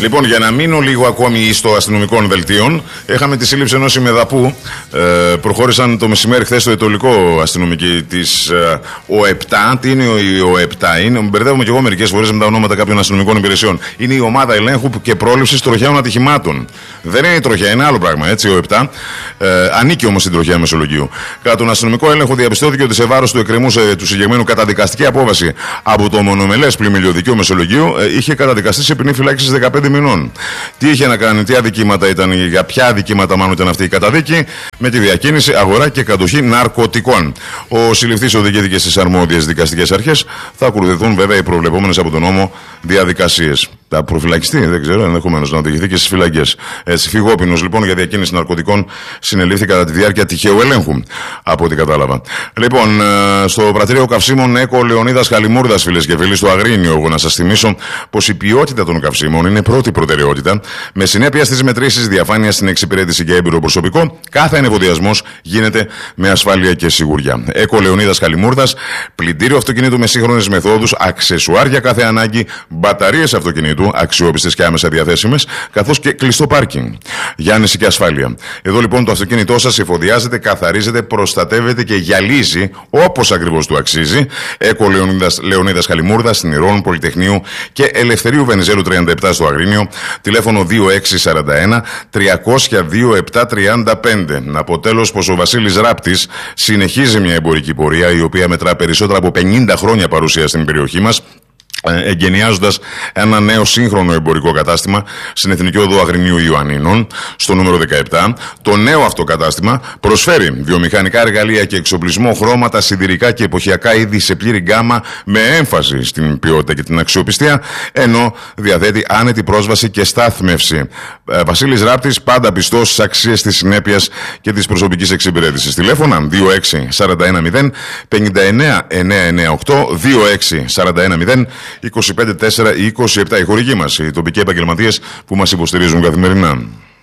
Λοιπόν, για να μείνω λίγο ακόμη στο αστυνομικών δελτίων, είχαμε τη σύλληψη ενός ημεδαπού. Προχώρησαν το μεσημέρι χθες στο Αιτωλικό αστυνομική της ΟΕΠΤΑ. Τι είναι η ΟΕΠΤΑ? Μπερδεύομαι και εγώ μερικές φορές με τα ονόματα κάποιων αστυνομικών υπηρεσιών. Είναι η Ομάδα Ελέγχου και Πρόληψης Τροχαίων Ατυχημάτων. Δεν είναι η τροχιά, είναι άλλο πράγμα, έτσι, ΟΕΠΤΑ. Ανήκει όμως στην τροχιά Μεσολογγίου. Κατά τον αστυνομικό έλεγχο διαπιστώθηκε ότι σε βάρος του εκκρεμούσε του συγκεκριμένου καταδικαστική απόφαση από το μονομελές πλημμυλιωδικείο Μεσολογγίου είχε καταδικαστεί σε ποινή φυλάκισης 15 μηνών. Τι είχε να κάνει, τι αδικήματα ήταν, για ποια αδικήματα μάλλον ήταν αυτή η καταδίκη? Με τη διακίνηση, αγορά και κατοχή ναρκωτικών. Ο συλληφθής οδηγήθηκε στις αρμόδιες δικαστικές αρχές. Θα ακολουθηθούν βέβαια οι προβλεπόμενες από τον νόμο διαδικασίες. Θα προφυλακιστεί, δεν ξέρω, ενδεχομένως να οδηγηθεί και στις φυλακές. Φυγόπινος λοιπόν για διακίνηση ναρκωτικών συνελήφθη κατά τη διάρκεια τυχαίου ελέγχου, από ό,τι κατάλαβα. Λοιπόν, στο πρατήριο καυσίμων ΕΚΟ Λεωνίδας Χαλιμούρδας, φίλες και φίλοι, στο Αγρίνιο, εγώ να σας θυμίσω πως η ποιότητα των καυσίμων είναι πρώτη προτεραιότητα, με συνέπεια στις μετρήσεις, διαφάνεια στην εξυπηρέτηση και έμπειρο προσωπικό. Κάθε ανεφοδιασμός γίνεται με ασφάλεια και σιγουριά. ΕΚΟ Λεωνίδας Χαλιμούρδας, πλυντήριο αυτοκινήτου με σύγχρονες μεθόδους, αξεσουάρ για κάθε ανάγκη, μπαταρίες αυτοκινήτου, αξιόπιστες και άμεσα διαθέσιμες, καθώς και κλειστό πάρκινγκ. Για άνεση και ασφάλεια. Εδώ λοιπόν το αυτοκίνητό σας εφοδιάζεται, καθαρίζεται, προστατεύεται και γυαλίζει όπως ακριβώς του αξίζει. ΕΚΟ Λεωνίδας Χαλιμούρδας, Νηρών, Πολυτεχνείου και Ελευθερίου Βενιζέλου 37 στο Αγρίνιο. Τηλέφωνο 2641 302 735. Από τέλος πως ο Βασίλης Ράπτης συνεχίζει μια εμπορική πορεία η οποία μετρά περισσότερα από 50 χρόνια παρουσία στην περιοχή μας, εγκαινιάζοντας ένα νέο σύγχρονο εμπορικό κατάστημα στην Εθνική Οδό Αγρινίου Ιωαννίνων, στο νούμερο 17. Το νέο αυτό κατάστημα προσφέρει βιομηχανικά εργαλεία και εξοπλισμό, χρώματα, σιδηρικά και εποχιακά είδη σε πλήρη γκάμα, με έμφαση στην ποιότητα και την αξιοπιστία, ενώ διαθέτει άνετη πρόσβαση και στάθμευση. Βασίλης Ράπτης, πάντα πιστός στις αξίες της συνέπειας και της προσωπικής εξυπηρέτησης. Τηλέφωνα 2641 059 998 2641 25 4 ή 27. Οι χορηγοί μας, οι τοπικοί επαγγελματίες που μας υποστηρίζουν καθημερινά.